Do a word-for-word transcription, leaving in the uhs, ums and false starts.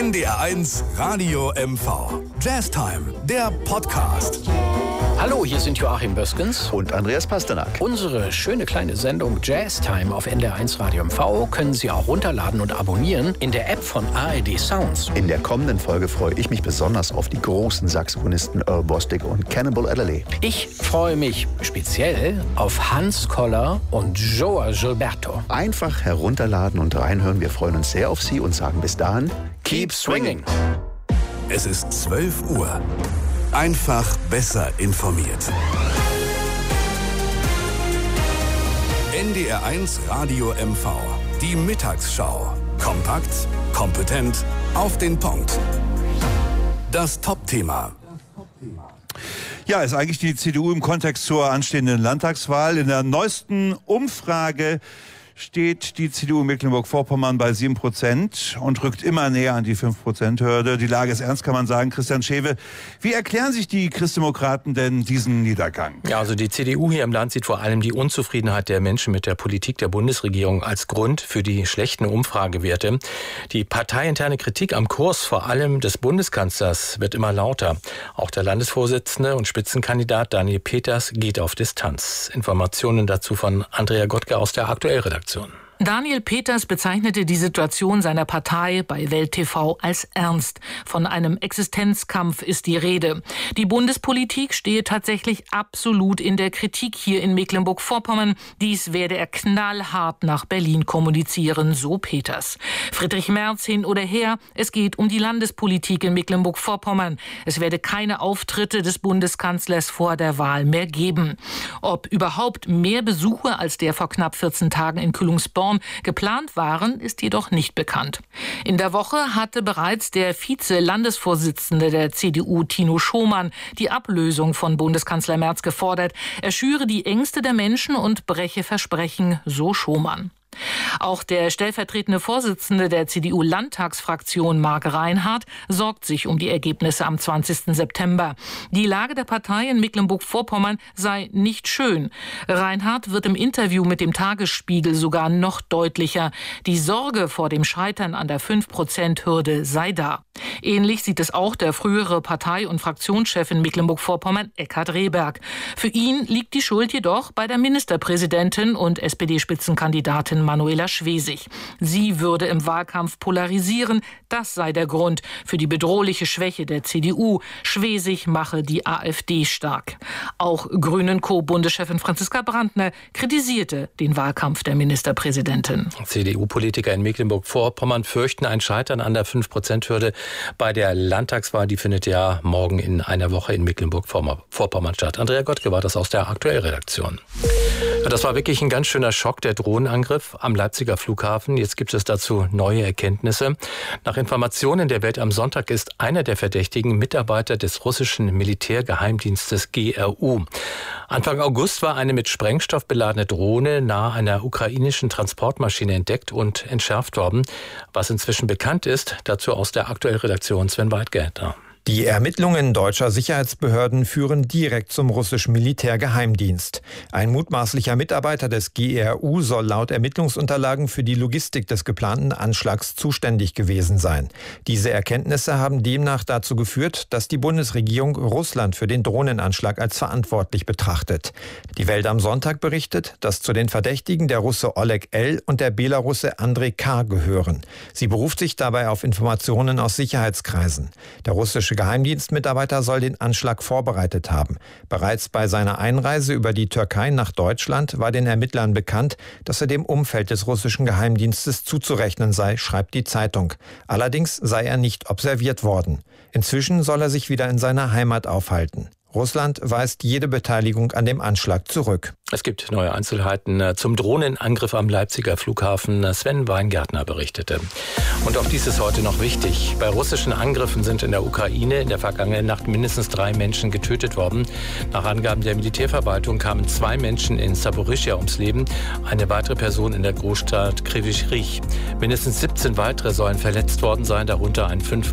N D R eins Radio M V. Jazztime, der Podcast. Hallo, hier sind Joachim Böskens und Andreas Pasternak. Unsere schöne kleine Sendung Jazztime auf N D R eins Radio M V können Sie auch runterladen und abonnieren in der App von A R D Sounds. In der kommenden Folge freue ich mich besonders auf die großen Saxophonisten Earl Bostic und Cannibal Adderley. Ich freue mich speziell auf Hans Koller und Joao Gilberto. Einfach herunterladen und reinhören. Wir freuen uns sehr auf Sie und sagen bis dahin, keep swinging. Es ist zwölf Uhr. Einfach besser informiert. N D R eins Radio M V. Die Mittagsschau. Kompakt, kompetent, auf den Punkt. Das Top-Thema. Ja, ist eigentlich die C D U im Kontext zur anstehenden Landtagswahl. In der neuesten Umfrage steht die C D U in Mecklenburg-Vorpommern bei sieben Prozent und rückt immer näher an die fünf Prozent Hürde. Die Lage ist ernst, kann man sagen. Christian Schewe, wie erklären sich die Christdemokraten denn diesen Niedergang? Ja, also die C D U hier im Land sieht vor allem die Unzufriedenheit der Menschen mit der Politik der Bundesregierung als Grund für die schlechten Umfragewerte. Die parteiinterne Kritik am Kurs vor allem des Bundeskanzlers wird immer lauter. Auch der Landesvorsitzende und Spitzenkandidat Daniel Peters geht auf Distanz. Informationen dazu von Andrea Gottke aus der Aktuellredaktion. Daniel Peters bezeichnete die Situation seiner Partei bei Welt T V als ernst. Von einem Existenzkampf ist die Rede. Die Bundespolitik stehe tatsächlich absolut in der Kritik hier in Mecklenburg-Vorpommern. Dies werde er knallhart nach Berlin kommunizieren, so Peters. Friedrich Merz hin oder her, es geht um die Landespolitik in Mecklenburg-Vorpommern. Es werde keine Auftritte des Bundeskanzlers vor der Wahl mehr geben. Ob überhaupt mehr Besuche als der vor knapp vierzehn Tagen in Kühlungsborn geplant waren, ist jedoch nicht bekannt. In der Woche hatte bereits der Vize-Landesvorsitzende der C D U, Tino Schomann, die Ablösung von Bundeskanzler Merz gefordert. Er schüre die Ängste der Menschen und breche Versprechen, so Schomann. Auch der stellvertretende Vorsitzende der C D U-Landtagsfraktion, Marc Reinhardt, sorgt sich um die Ergebnisse am zwanzigsten September. Die Lage der Partei in Mecklenburg-Vorpommern sei nicht schön. Reinhardt wird im Interview mit dem Tagesspiegel sogar noch deutlicher. Die Sorge vor dem Scheitern an der fünf Prozent Hürde sei da. Ähnlich sieht es auch der frühere Partei- und Fraktionschef in Mecklenburg-Vorpommern, Eckhard Rehberg. Für ihn liegt die Schuld jedoch bei der Ministerpräsidentin und S P D-Spitzenkandidatin Manuela Schwesig. Sie würde im Wahlkampf polarisieren. Das sei der Grund für die bedrohliche Schwäche der C D U. Schwesig mache die AfD stark. Auch Grünen-Co-Bundeschefin Franziska Brandner kritisierte den Wahlkampf der Ministerpräsidentin. C D U-Politiker in Mecklenburg-Vorpommern fürchten ein Scheitern an der fünf Prozent Hürde bei der Landtagswahl. Die findet ja morgen in einer Woche in Mecklenburg-Vorpommern statt. Andrea Gottke war das aus der Aktuellredaktion. Das war wirklich ein ganz schöner Schock, der Drohnenangriff am Leipziger Flughafen. Jetzt gibt es dazu neue Erkenntnisse. Nach Informationen der Welt am Sonntag ist einer der Verdächtigen Mitarbeiter des russischen Militärgeheimdienstes G R U. Anfang August war eine mit Sprengstoff beladene Drohne nahe einer ukrainischen Transportmaschine entdeckt und entschärft worden. Was inzwischen bekannt ist, dazu aus der Aktuellredaktion Sven Weidgärtner. Die Ermittlungen deutscher Sicherheitsbehörden führen direkt zum russischen Militärgeheimdienst. Ein mutmaßlicher Mitarbeiter des G R U soll laut Ermittlungsunterlagen für die Logistik des geplanten Anschlags zuständig gewesen sein. Diese Erkenntnisse haben demnach dazu geführt, dass die Bundesregierung Russland für den Drohnenanschlag als verantwortlich betrachtet. Die Welt am Sonntag berichtet, dass zu den Verdächtigen der Russe Oleg L. und der Belarusse Andrei K. gehören. Sie beruft sich dabei auf Informationen aus Sicherheitskreisen. Der russische Geheimdienstmitarbeiter soll den Anschlag vorbereitet haben. Bereits bei seiner Einreise über die Türkei nach Deutschland war den Ermittlern bekannt, dass er dem Umfeld des russischen Geheimdienstes zuzurechnen sei, schreibt die Zeitung. Allerdings sei er nicht observiert worden. Inzwischen soll er sich wieder in seiner Heimat aufhalten. Russland weist jede Beteiligung an dem Anschlag zurück. Es gibt neue Einzelheiten zum Drohnenangriff am Leipziger Flughafen. Sven Weingärtner berichtete. Und auch dies ist heute noch wichtig. Bei russischen Angriffen sind in der Ukraine in der vergangenen Nacht mindestens drei Menschen getötet worden. Nach Angaben der Militärverwaltung kamen zwei Menschen in Saporischschja ums Leben, eine weitere Person in der Großstadt Kryvyi Rih. Mindestens siebzehn weitere sollen verletzt worden sein, darunter ein fünf